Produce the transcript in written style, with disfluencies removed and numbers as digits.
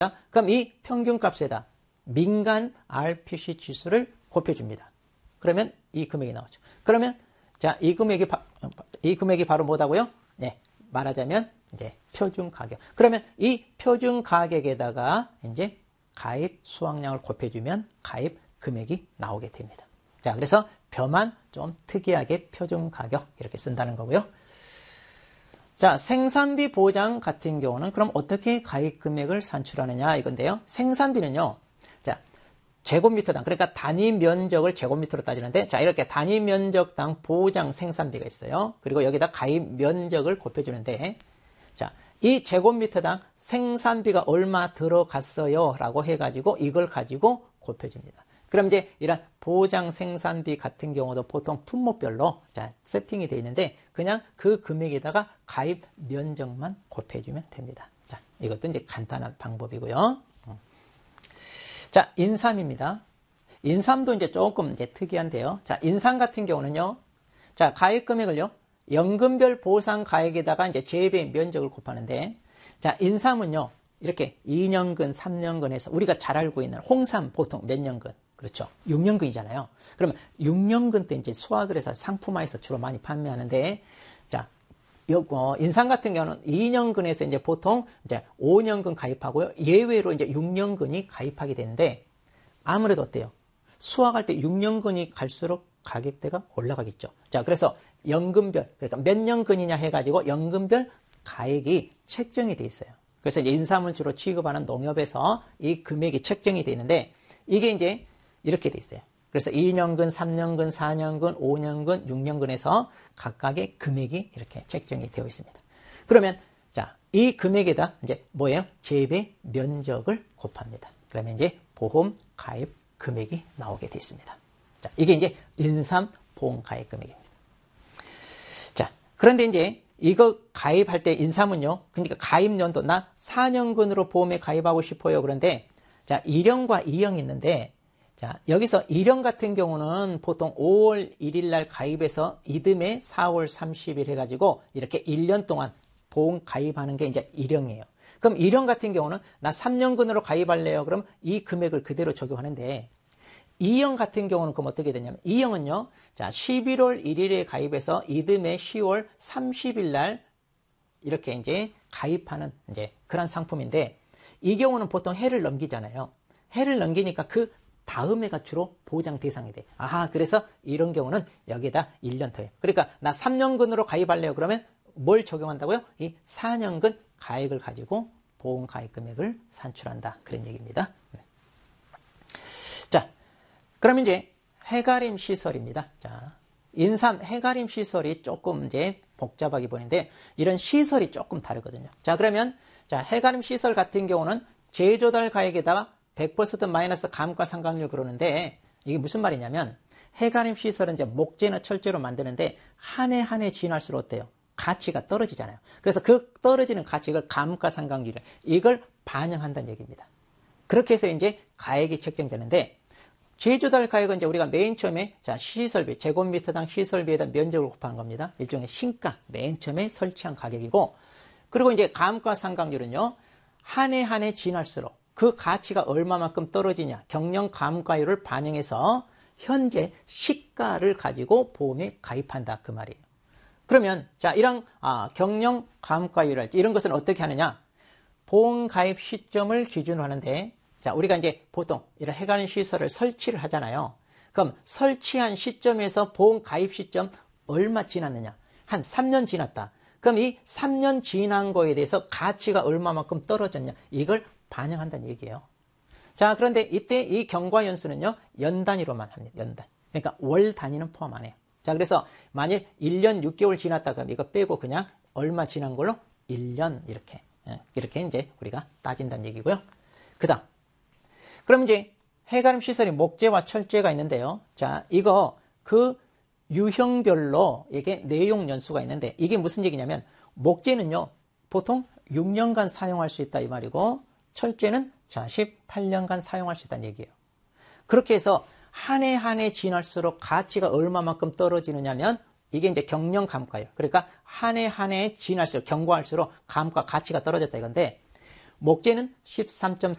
그럼 이 평균값에다 민간 RPC 지수를 곱해줍니다. 그러면 이 금액이 나오죠. 그러면 자, 이 금액이 바로 뭐다고요? 네, 말하자면 이제 표준 가격. 그러면 이 표준 가격에다가 이제 가입 수확량을 곱해주면 가입 금액이 나오게 됩니다. 자, 그래서 벼만 좀 특이하게 표준 가격 이렇게 쓴다는 거고요. 자, 생산비 보장 같은 경우는 그럼 어떻게 가입 금액을 산출하느냐 이건데요. 생산비는요. 자, 제곱미터당, 그러니까 단위 면적을 제곱미터로 따지는데, 자, 이렇게 단위 면적당 보장 생산비가 있어요. 그리고 여기다 가입 면적을 곱해주는데, 자, 이 제곱미터당 생산비가 얼마 들어갔어요 라고 해가지고 이걸 가지고 곱해줍니다. 그럼 이제 이런 보장 생산비 같은 경우도 보통 품목별로 자, 세팅이 되어 있는데 그냥 그 금액에다가 가입 면적만 곱해주면 됩니다. 자, 이것도 이제 간단한 방법이고요. 자, 인삼입니다. 인삼도 이제 조금 이제 특이한데요. 자, 인삼 같은 경우는요. 자, 가입 금액을요. 연금별 보상 가액에다가 이제 재배 면적을 곱하는데, 자, 인삼은요. 이렇게 2년근, 3년근에서 우리가 잘 알고 있는 홍삼 보통 몇 년근? 그렇죠. 6년근이잖아요. 그러면 6년근 때 이제 수확을 해서 상품화해서 주로 많이 판매하는데, 자, 인삼 같은 경우는 2년근에서 이제 보통 이제 5년근 가입하고요. 예외로 이제 6년근이 가입하게 되는데, 아무래도 어때요? 수확할 때 6년근이 갈수록 가격대가 올라가겠죠. 자, 그래서 연금별, 그러니까 몇 년근이냐 해가지고 연금별 가액이 책정이 돼 있어요. 그래서 이제 인삼을 주로 취급하는 농협에서 이 금액이 책정이 돼 있는데, 이게 이제 이렇게 돼 있어요. 그래서 2년근, 3년근, 4년근, 5년근, 6년근에서 각각의 금액이 이렇게 책정이 되어 있습니다. 그러면 자, 이 금액에다 이제 뭐예요? 재배 면적을 곱합니다. 그러면 이제 보험 가입 금액이 나오게 되어 있습니다. 자, 이게 이제 인삼 보험 가입 금액입니다. 자, 그런데 이제 이거 가입할 때 인삼은요. 그러니까 가입 연도 나 4년근으로 보험에 가입하고 싶어요. 그런데 자, 1년과 2년이 있는데 자, 여기서 1년 같은 경우는 보통 5월 1일 날 가입해서 이듬해 4월 30일 해가지고 이렇게 1년 동안 보험 가입하는 게 이제 1년이에요. 그럼 1년 같은 경우는 나 3년근으로 가입할래요. 그럼 이 금액을 그대로 적용하는데 2형 같은 경우는 그럼 어떻게 되냐면 2형은요. 자, 11월 1일에 가입해서 이듬해 10월 30일 날 이렇게 이제 가입하는 이제 그런 상품인데 이 경우는 보통 해를 넘기잖아요. 해를 넘기니까 그 다음 해가 주로 보장 대상이 돼. 아하, 그래서 이런 경우는 여기에다 1년 더해. 그러니까 나 3년근으로 가입할래요. 그러면 뭘 적용한다고요? 이 4년근 가액을 가지고 보험 가입 금액을 산출한다. 그런 얘기입니다. 자, 그럼 이제 해가림 시설입니다. 자, 인삼 해가림 시설이 조금 이제 복잡하게 보이는데 이런 시설이 조금 다르거든요. 자, 그러면 자, 해가림 시설 같은 경우는 제조달 가액에다가 100% 마이너스 감가상각률 그러는데 이게 무슨 말이냐면 해가림 시설은 이제 목재나 철제로 만드는데 한 해 한 해 지날수록 어때요? 가치가 떨어지잖아요. 그래서 그 떨어지는 가치를 감가상각률 이걸 반영한다는 얘기입니다. 그렇게 해서 이제 가액이 책정되는데 제조달 가액은 이제 우리가 맨 처음에 자, 시설비, 제곱미터당 시설비에다 면적을 곱하는 겁니다. 일종의 신가, 맨 처음에 설치한 가격이고, 그리고 이제 감가상각률은요, 한 해 한 해 지날수록 그 가치가 얼마만큼 떨어지냐, 경영 감가율을 반영해서 현재 시가를 가지고 보험에 가입한다. 그 말이에요. 그러면, 자, 이런, 경영 감가율, 이런 것은 어떻게 하느냐? 보험 가입 시점을 기준으로 하는데, 자, 우리가 이제 보통 이런 해가림 시설을 설치를 하잖아요. 그럼 설치한 시점에서 보험 가입 시점 얼마 지났느냐? 한 3년 지났다. 그럼 이 3년 지난 거에 대해서 가치가 얼마만큼 떨어졌냐? 이걸 반영한다는 얘기예요. 자, 그런데 이때 이 경과 연수는요, 연 단위로만 합니다. 연 단위. 그러니까 월 단위는 포함 안 해요. 자, 그래서 만일 1년 6개월 지났다 그럼 이거 빼고 그냥 얼마 지난 걸로 1년 이렇게 이제 우리가 따진다는 얘기고요. 그다음 그럼 이제 해가림 시설이 목재와 철제가 있는데요. 자, 이거 그 유형별로 이게 내용 연수가 있는데 이게 무슨 얘기냐면 목재는요, 보통 6년간 사용할 수 있다 이 말이고 철제는 자, 18년간 사용할 수 있다는 얘기예요. 그렇게 해서 한 해 한 해 지날수록 가치가 얼마만큼 떨어지느냐면 이게 이제 경영 감가예요. 그러니까 한 해 한 해 지날수록 경과할수록 감가 가치가 떨어졌다 이건데 목재는 13.3